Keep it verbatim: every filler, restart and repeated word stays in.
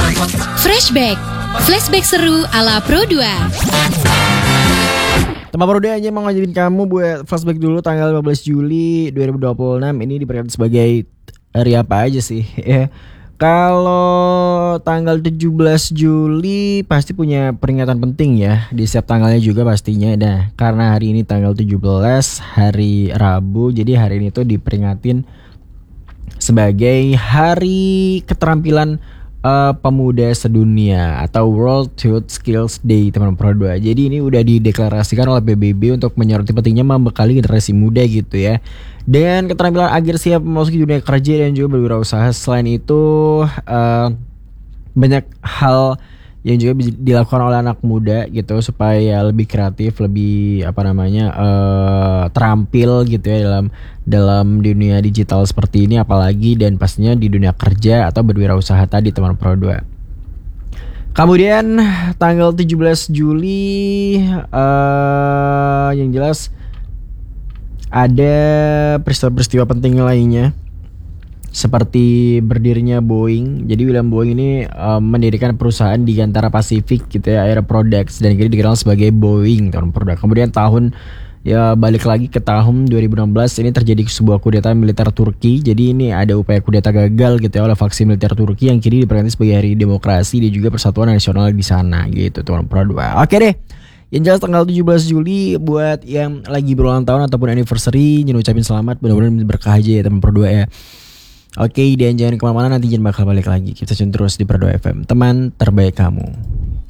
Flashback, flashback seru ala Pro dua. Teman Pro dua aja mau ngajarin kamu buat flashback dulu tanggal lima belas Juli dua ribu dua puluh enam. Ini diperkirakan sebagai hari apa aja sih ya. Kalau tanggal tujuh belas Juli pasti punya peringatan penting ya di setiap tanggalnya juga pastinya. Nah, karena hari ini tanggal tujuh belas hari Rabu, jadi hari ini tuh diperingatin sebagai hari keterampilan uh, pemuda sedunia atau World Youth Skills Day, teman Pro dua. Jadi ini udah dideklarasikan oleh P B B untuk menyoroti pentingnya membekali generasi muda gitu ya, dengan keterampilan agar siap memasuki dunia kerja dan juga berwirausaha. Selain itu uh, banyak hal yang juga bisa dilakukan oleh anak muda gitu supaya lebih kreatif, lebih apa namanya uh, terampil gitu ya dalam dalam dunia digital seperti ini, apalagi dan pastinya di dunia kerja atau berwirausaha tadi, teman Pro dua. Kemudian tanggal tujuh belas Juli uh, yang jelas ada peristiwa-peristiwa penting lainnya, seperti berdirinya Boeing. Jadi William Boeing ini um, mendirikan perusahaan di Gantara Pasifik gitu ya, Air Products, dan kini dikenal sebagai Boeing, tahun produk. Kemudian tahun ya balik lagi ke tahun dua ribu enam belas, ini terjadi sebuah kudeta militer Turki. Jadi ini ada upaya kudeta gagal gitu ya oleh faksi militer Turki yang kini diperingati sebagai Hari Demokrasi dan juga Persatuan Nasional di sana gitu, teman Pro dua. Oke deh. Yang jelas tanggal tujuh belas Juli buat yang lagi berulang tahun ataupun anniversary, jangan ucapin selamat, mudah-mudahan berkah aja ya teman Pro dua ya. Oke, dan jangan kemana-mana, nanti jangan bakal balik lagi. Kita tune terus di Pro dua F M, teman terbaik kamu.